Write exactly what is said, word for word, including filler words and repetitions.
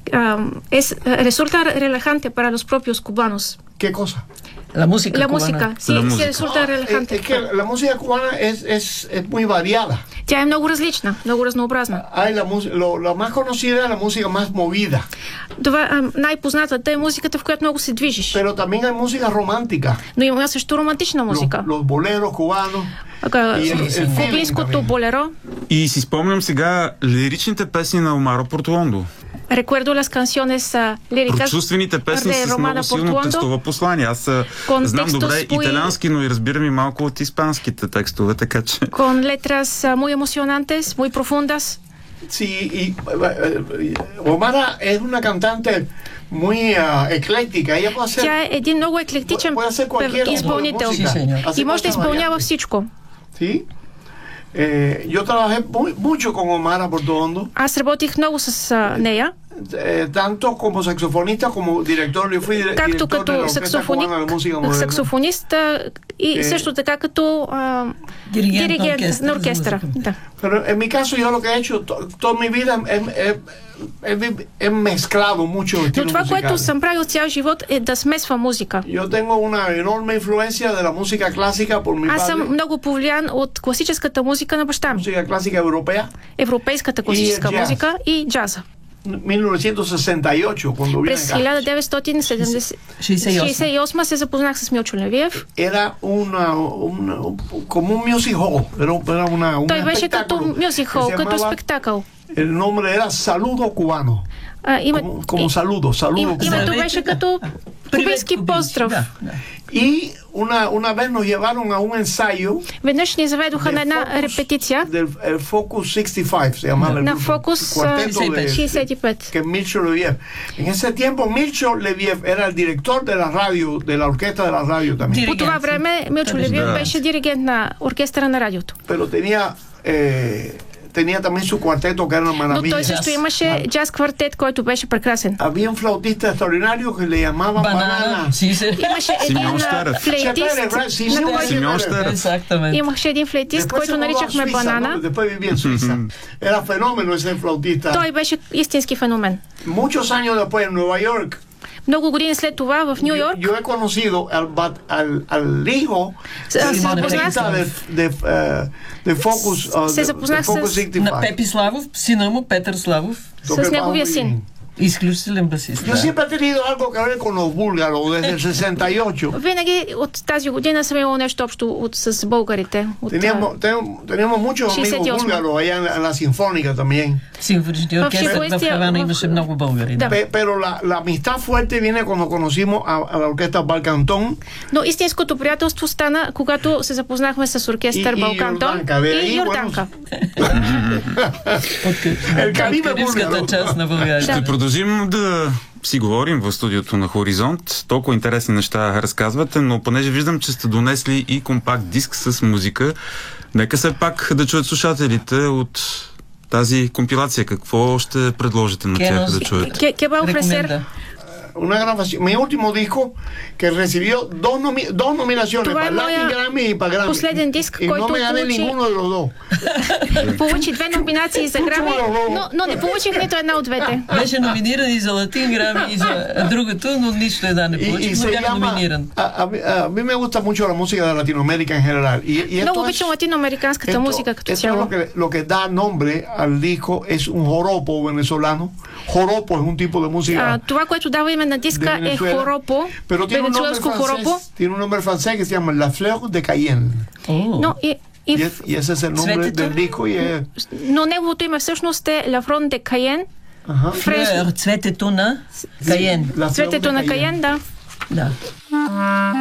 um, es, resulta relajante para los propios cubanos. ¿Qué cosa? La música La cubana. música, sí, La sí música. resulta Ah, relajante. es, es que la música cubana es, es, es muy variada. Тя е много различна, много разнообразна. Hay la, mus- lo, la más conocida es la música más movida, Това а, най-познатата е музиката, в която много се движиш. pero también hay música romántica. Но има също романтична Los, музика. los boleros cubanos. Ага, И el- el feeling кубинското también. болеро. И си спомням сега лиричните песни на Омаро Портуондо. Recuerdo las canciones uh, líricas Прочувствените песни de с Romana много силно Portuondo. тестово послание. Аз а, Con знам textos добре muy- италиански, но и разбирам и малко от испанските текстове, така че... con letras uh, muy emocionantes, muy profundas. Sí, y eh, Omara es una cantante muy uh, ecléctica. Ella puede hacer, Тя е един много еклектичен puede hacer cualquier tipo de изпълнител. música. Sí, señor. Hace И може да cosas изпълнява variadas. всичко. ¿Sí? Eh, yo trabajé muy, mucho con Omara Portuondo, Аз работих много с а, нея, eh, tanto como saxofonista como director. Yo fui dire- както director de la като Orquesta саксофоник, Cubana de Música Moderna. саксофонист а, и Е. също така като а, Диригент на диригент оркестър на за оркестъра. музика. Да. Pero en mi caso, yo lo que he hecho to- toda mi vida he, he- he- he mezclado mucho Но estilos това, което musicales. съм правил цял живот е да смесва музика. Yo tengo una enorme influencia de la música clásica por mi Аз съм padre, много повлиян от класическата музика на баща ми, música clásica europea, европейската класическа И джаз. музика и джаза. mil novecientos sesenta y ocho, cuando vine През acá. хиляда деветстотин седемдесет шейсет и осма. шейсет и осма се запознах с Милчо Левиев. Era una, una, como un music hall, era, era una, un Той беше като espectáculo мюзик que хол, se като llamaba- спектакъл. El nombre era Saludo Cubano, А, има, como, como и- saludo, saludo им- cubano. името Здравейте, беше да. като Привет, кубински кубинци. поздрав. Да, да. Y una, una vez nos llevaron a un ensayo Веднъж ни заведоха на del една Focus- репетиция del el Focus sesenta y cinco, se llamaba el на grupo, Фокус cuarteto de- шейсет и пет. que Milcho Leviev. En ese tiempo Milcho Leviev era el director de la radio, de la orquesta de la radio también. По това време Милчо Левиев Да. беше диригент на оркестъра на радиото. Pero tenía, eh, tenía también su cuarteto que era una Но maravilla. той също имаше джаз квартет, който беше прекрасен. Había un flautista extraordinario que le llamaban Банана. Banana. Си се. Имаше един Симеон а, Щерев. флейтист, Щерев, right? Симеон на Щерев. който- Симеон Щерев. Exactamente. имаше един флейтист, Después който se mudó a наричахме Suiza, Банана. ¿no? Después vivía en Suiza. Era fenómeno ese flautista. Той беше истински феномен. Muchos años después en Nueva York, Много години след това в Нью yo, Йорк yo he conocido al, bat- al, al hijo се del се запознах baterista de, de, eh, de Focus, uh, се de- запознах de Focus с- sesenta y cinco. На Пепи Славов, сина му Петър Славов, с неговия син. изключителен басист. Yo Да. siempre he tenido algo que ver con los búlgaros desde el sesenta y ocho. Винаги от тази година съм имал нещо общо от, с българите. От, а, Teníamos, ten- teníamos muchos sesenta y amigos ocho. búlgaros allá en la, en la Sinfónica también. Симфоничния В оркестър в Шикоистия- Хавана в- имаше много българи. Да. Да. Pe- pero la, la amistad fuerte viene cuando conocimos a, a la orquesta Balcantón Но истинското приятелство стана, когато се запознахме с оркестър И- и Балкантон Йорданка, бе, и и Йорданка. От, El Caribe от карибската българо. част на България. Ще продължим да си говорим в студиото на Хоризонт. Толкова интересни неща разказвате, но понеже виждам, че сте донесли и компакт диск с музика, нека все пак да чуят слушателите от тази компилация. Какво ще предложите на тях да чуят? Ке- Ке va a ofrecer Рекоменда. una grabación, mi último disco que recibió dos, nomi- dos nominaciones Това е para Latin моя Grammy y para Grammy. последен диск, y no който me gané получи- ninguno de los dos. получи две номинации за Грами, но, но не получих нито една от двете. Беше номиниран и за Латин Грами, и за другото, но нищо една не Y, y получи. Но se бях llama, номиниран. a, a mí- a mí me gusta mucho la música de Latinoamérica en general. Y, y Много esto es, обичам латиноамериканската esto, музика като esto es цяло. lo que, lo que da nombre al disco, es un joropo venezolano. Joropo es un tipo de música. А, това, което дава име на диска de е Venezuela. хоропо, Pero tiene un, nombre венецуелско хоропо, francés, tiene un nombre francés que se llama La Fleur de Cayenne. О, но, и, и, Y, es- y ese es el nombre Цветето? del disco. Y es, но неговото име всъщност е Лафрон де Каен, ajá. френско. Флeur, цветето на Каен. La Fleur Цветето de на Cayenne. Каен, да. Да.